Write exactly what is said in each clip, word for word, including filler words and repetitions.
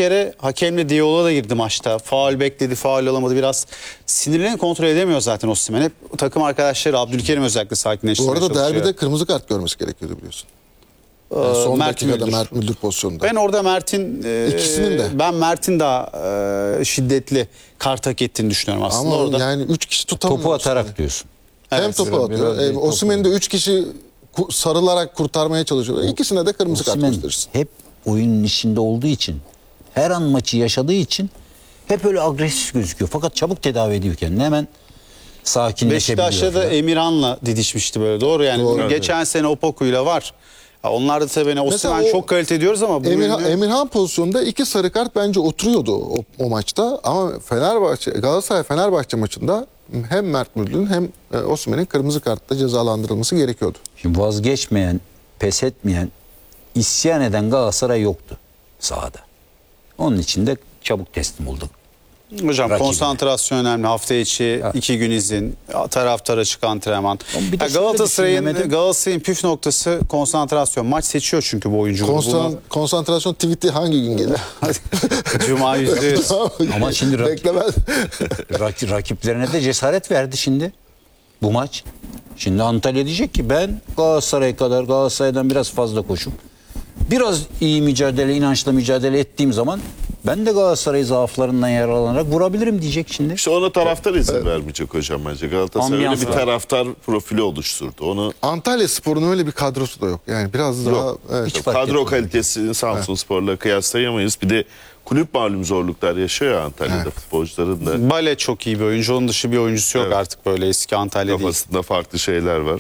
kere hakemle diyaloğa da girdi maçta. Faul bekledi, faul alamadı. Biraz sinirlerini kontrol edemiyor zaten Osimhen. Hep takım arkadaşları Abdülkerim özellikle sakinleştirmeye Bu arada çalışıyor. derbide kırmızı kart görmesi gerekiyordu biliyorsun. Ee, Yani son Mert dakikada Müldür. Mert Müldür pozisyonunda. Ben orada Mert'in e, İkisinin de. ben Mert'in daha e, şiddetli kart hak ettiğini düşünüyorum aslında. Ama orada yani üç kişi tutamıyor. Topu atarak diyorsun. Hem Evet, topu biraz- atıyor. biraz değil, E, Osimhen'i de üç kişi ku- sarılarak kurtarmaya çalışıyor. İkisine de kırmızı kart Osimhen gösterirsin. hep oyunun içinde olduğu için, her an maçı yaşadığı için hep öyle agresif gözüküyor. Fakat çabuk tedavi ediyor kendini. Hemen sakinleşebiliyor. Beşiktaş'ta da falan. Emirhan'la didişmişti böyle. Doğru yani. Doğru. Geçen sene Opoku'yla var. Ya onlar da tabii hani Mesela Osimhen o çok kalite diyoruz ama bu Emirhan, ürünü- Emirhan pozisyonunda iki sarı kart bence oturuyordu o, o maçta. Ama Fenerbahçe Galatasaray Fenerbahçe maçında hem Mert Müldür'ün hem e, Osimhen'in kırmızı kartla cezalandırılması gerekiyordu. Şimdi vazgeçmeyen, pes etmeyen, isyan eden Galatasaray yoktu sahada. Onun için de çabuk teslim olduk. Hocam rakibine. konsantrasyon önemli. Hafta içi iki gün izin, taraftar açık antrenman. Ama bir de Ya şöyle Galatasaray'ın düşünemedim. Galatasaray'ın püf noktası konsantrasyon. Maç seçiyor çünkü bu oyuncuları. Konstan, Bunu- konsantrasyon tweet'i hangi gün gelir? Cuma yüzde yüz. Ama şimdi rak- Beklemez. Rak- rakiplerine de cesaret verdi şimdi bu maç. Şimdi Antalya diyecek ki ben Galatasaray kadar Galatasaray'dan biraz fazla koşup biraz iyi mücadele, inançla mücadele ettiğim zaman ben de Galatasaray zaaflarından yararlanarak vurabilirim diyecek şimdi. İşte ona taraftar izin vermeyecek hocam bence. Galatasaray öyle Ambiyans bir var. taraftar profili oluşturdu. Onu Antalya Spor'un öyle bir kadrosu da yok. Yani biraz daha Yok. evet. Hiç fark kadro etmiyor. kalitesini Samsun Spor'la kıyaslayamayız. Bir de kulüp malum zorluklar yaşıyor ya Antalya'da futbolcuların da Bale çok iyi bir oyuncu. Onun dışı bir oyuncusu yok Evet. artık böyle eski Antalya değil. kafasında farklı şeyler var.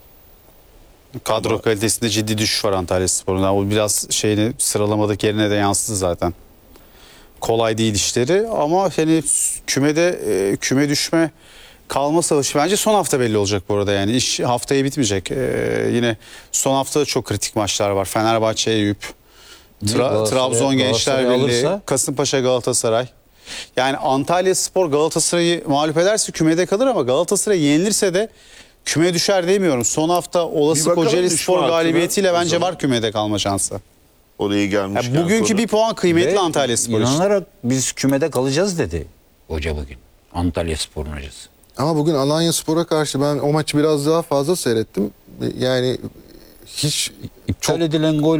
Kadro kalitesinde ciddi düşüş var Antalya Spor'un. O biraz şeyini sıralamadaki yerine de yansıdı zaten. Kolay değil işleri ama hani kümede e, küme düşme kalma savaşı bence son hafta belli olacak bu arada yani iş haftaya bitmeyecek. E, yine son hafta çok kritik maçlar var. Fenerbahçe, Eyüp, Tra- Galatasaray- Trabzon Gençler Galatasaray Birliği, alırsa- Kasımpaşa, Galatasaray. Yani Antalya Spor Galatasaray'ı mağlup ederse kümede kalır ama Galatasaray yenilirse de küme düşer demiyorum. Son hafta Bir olası bakalım Kocaeli düşme Spor hattına galibiyetiyle o bence zaman. var kümede kalma şansı. Oraya Ya gelmişken bugünkü konu. bir puan kıymetli Ve Antalya Spor için. İnanarak biz kümede kalacağız dedi hoca bugün. Antalya Spor'un hocası. Ama bugün Alanya Spor'a karşı ben o maçı biraz daha fazla seyrettim. Yani hiç İptal çok edilen gol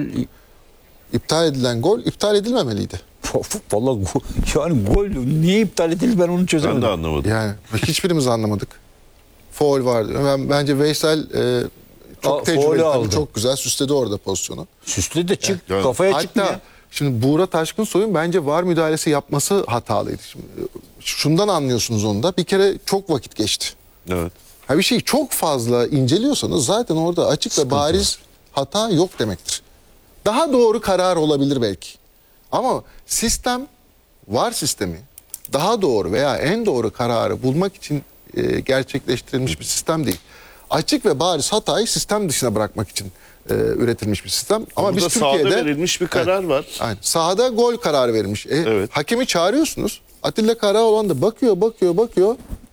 iptal edilen gol iptal edilmemeliydi. vallahi go- yani gol niye iptal edildi ben onu Ben çözemedim. de anlamadım. Yani hiçbirimiz anlamadık. Foul vardı. Ben, bence Veysel e, çok Aa, tecrübeli, faulü tabii aldı. çok güzel süsledi orada pozisyonu. Süslü de çık Yani- kafaya çıkmıyor. Hatta şimdi Buğra Taşkınsoy'un bence VAR müdahalesi yapması hatalıydı. Şimdi, şundan anlıyorsunuz onu da. Bir kere çok vakit geçti. Evet. Ha bir şeyi çok fazla inceliyorsanız zaten orada açık ve bariz hata yok demektir. Daha doğru karar olabilir belki. Ama sistem, VAR sistemi daha doğru veya en doğru kararı bulmak için e, gerçekleştirilmiş bir sistem değil. Açık ve bariz hatayı sistem dışına bırakmak için e, üretilmiş bir sistem. Ama Burada biz sahada Türkiye'de verilmiş bir karar var. Aynen. Sahada gol kararı verilmiş. E, Evet. Hakemi çağırıyorsunuz. Atilla Karaoğlan da bakıyor, bakıyor, bakıyor.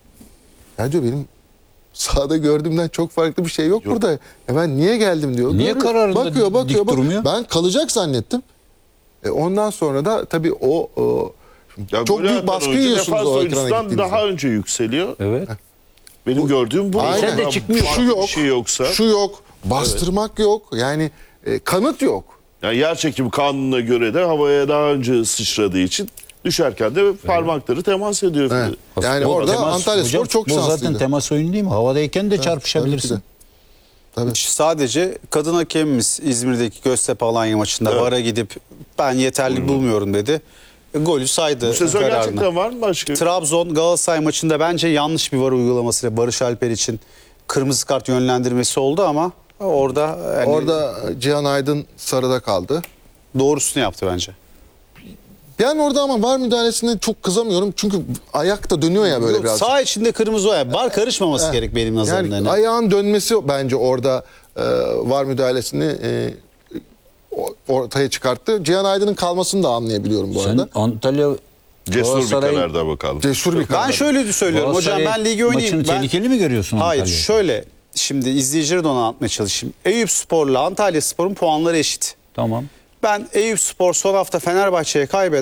Ya diyor benim sahada gördüğümden çok farklı bir şey yok, burada. Ya ben niye geldim diyor. Niye Görüyor. kararında bakıyor, dik bakıyor, bakıyor. durmuyor? Ben kalacak zannettim. E, ondan sonra da tabii o, o Ya çok golü büyük atan baskı oyuncu yiyorsunuz defans o ekrana oyuncusundan gittiğinizde. daha önce yükseliyor. Evet. Benim gördüğüm bu. Aynen. Sen de çıkmıyor. Şu yok, Bir şey yoksa. şu yok, bastırmak yok. Yani e, kanıt yok. Yani yer çekimi kanununa göre de havaya daha önce sıçradığı için düşerken de parmakları temas ediyor. Evet. Yani Bu orada temas- Antalya Spor hocam, çok bu zaten şanslıydı. temas oyunu değil mi? Havadayken de Tabii ki çarpışabilirsin. de. Tabii. Sadece kadın hakemimiz İzmir'deki Göztepe Alanya maçında Evet. VAR'a gidip ben yeterli bulmuyorum dedi. E, golü saydı. Bu sezon kararını. gerçekten var mı başka? Trabzon Galatasaray maçında bence yanlış bir VAR uygulamasıyla Barış Alper için kırmızı kart yönlendirmesi oldu ama orada yani Orada Cihan Aydın sarıda kaldı. doğrusunu yaptı bence. Ben orada ama VAR müdahalesine çok kızamıyorum. Çünkü ayak da dönüyor ya böyle Yok, biraz. sağ içinde kırmızı o ya. VAR karışmaması gerek benim nazarımda. Yani Yani. ayağın dönmesi bence orada e, VAR müdahalesini e, o- ortaya çıkarttı. Cihan Aydın'ın kalmasını da anlayabiliyorum bu Sen arada. Antalya Cesur bir Galatasaray- karar da bakalım. Cesur bir karar. Ben şöyle söylüyorum hocam, Galatasaray ben ligi oynayayım. maçını Ben... tehlikeli mi görüyorsun Hayır Antalya'yı? şöyle, şimdi izleyicileri de ona anlatmaya çalışayım. Eyüp Spor'la Antalya Spor'un puanları eşit. Tamam. Ben Eyüp Spor son hafta Fenerbahçe'ye kaybeder.